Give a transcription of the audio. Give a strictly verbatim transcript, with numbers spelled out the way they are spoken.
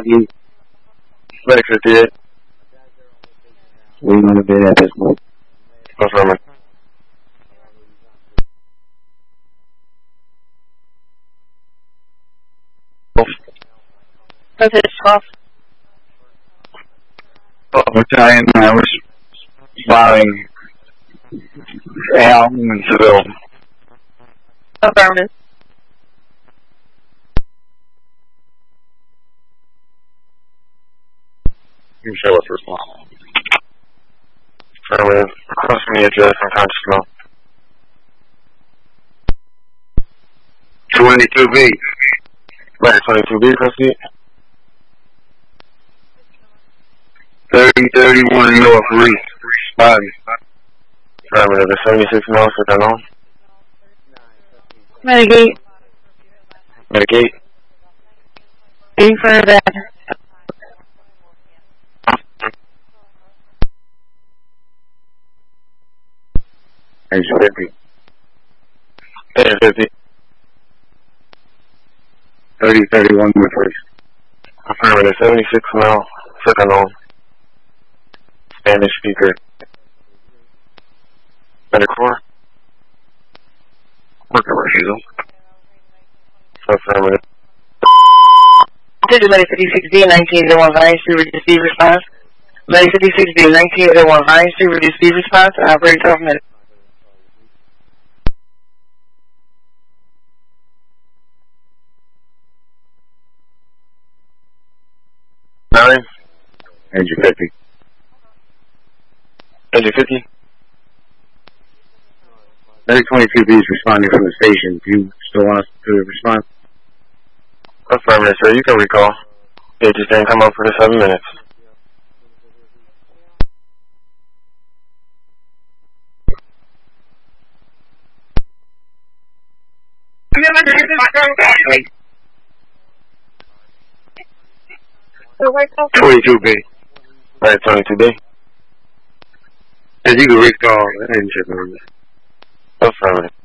fifty-eight. Medic fifty-eight. We want to bid at this point. Confirming. That's it, off. Oh, battalion, I was firing Al and Seville. Affirmative. You can show us response. Affirmative. Requesting the address and conscious now. twenty-two B. Right, twenty-two B, proceed. thirty thirty-one North Reef. Bobby. Affirmative. The seventy-six miles for that on. Mitigate. Mitigate. Waiting for that. Engine fifty. Engine fifty. thirty thirty-one North Reef. Affirmative. seventy-six mile. Second on. Spanish speaker. Medicore. Working refusal. Affirmative. Medic fifty-six D, nineteen oh one Vines to receive response. Medic fifty-six D, nineteen oh one Vines to receive response. Operator off medic. Nine. Engine fifty. Engine fifty. Medic twenty-two B is responding from the station. Do you still want us to respond? Affirmative, sir. You can recall. Yeah, just didn't come up for the seven minutes. twenty-two B. Right, twenty-two B. As you can recall the engine on this. Affirmative.